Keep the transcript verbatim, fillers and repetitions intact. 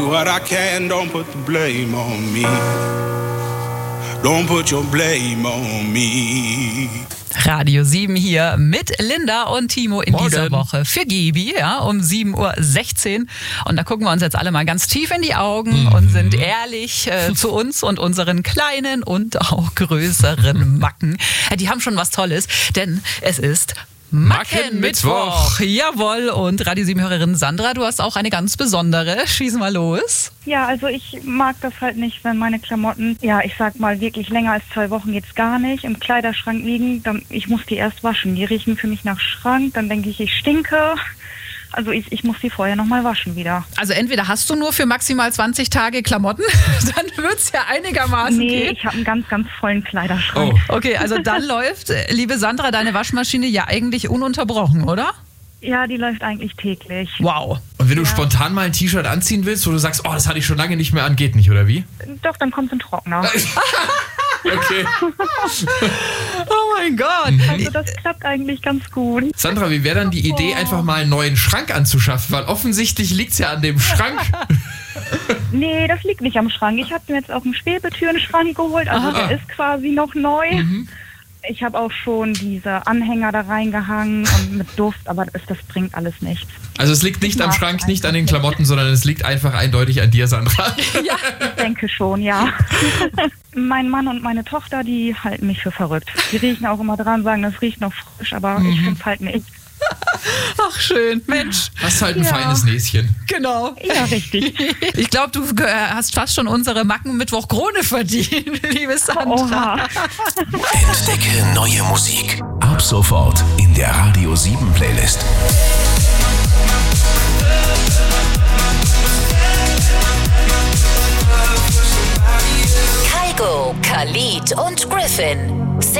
What I can, don't put the blame on me. Don't put your blame on me. Radio sieben hier mit Linda und Timo in Morgen. dieser Woche für Gibi, ja, um sieben Uhr sechzehn. Und da gucken wir uns jetzt alle mal ganz tief in die Augen Mhm. und sind ehrlich äh, zu uns und unseren kleinen und auch größeren Macken. Ja, die haben schon was Tolles, denn es ist Mackenmittwoch. Jawohl. Und Radio sieben-Hörerin Sandra, du hast auch eine ganz besondere. Schieß mal los. Ja, also ich mag das halt nicht, wenn meine Klamotten, ja, ich sag mal, wirklich länger als zwei Wochen jetzt gar nicht im Kleiderschrank liegen. Dann, ich muss die erst waschen. Die riechen für mich nach Schrank. Dann denke ich, ich stinke. Also ich, ich muss die vorher nochmal waschen wieder. Also entweder hast du nur für maximal zwanzig Tage Klamotten, dann wird's ja einigermaßen Nee, gehen. ich habe einen ganz, ganz vollen Kleiderschrank. Oh. Okay, also dann läuft, äh, liebe Sandra, deine Waschmaschine ja eigentlich ununterbrochen, oder? Ja, die läuft eigentlich täglich. Wow. Und wenn du spontan mal ein T-Shirt anziehen willst, wo du sagst, oh, das hatte ich schon lange nicht mehr an, geht nicht, oder wie? Doch, dann kommt ein Trockner. Okay. Oh mein Gott. Also das klappt eigentlich ganz gut. Sandra, wie wäre dann die Idee, einfach mal einen neuen Schrank anzuschaffen? Weil offensichtlich liegt's ja an dem Schrank. Nee, das liegt nicht am Schrank. Ich habe mir jetzt auch einen Schwebetürenschrank geholt. Also Aha. der ist quasi noch neu. Ich habe auch schon diese Anhänger da reingehangen und mit Duft, aber das, das bringt alles nichts. Also es liegt nicht Ich am mag Schrank, es nicht an den einfach Klamotten, sondern es liegt einfach eindeutig an dir, Sandra. Ich denke schon, ja. Mein Mann und meine Tochter, die halten mich für verrückt. Die riechen auch immer dran, sagen, das riecht noch frisch, aber ich finde es halt nicht. Ach schön, Mensch. Hast halt ein Ja. feines Näschen. Genau. Ja, richtig. Ich glaube, du äh, hast fast schon unsere Mackenmittwoch-Krone verdient, liebe Sandra. Oha. Entdecke neue Musik. Ab sofort in der Radio sieben Playlist. Kygo, Khalid und Griffin.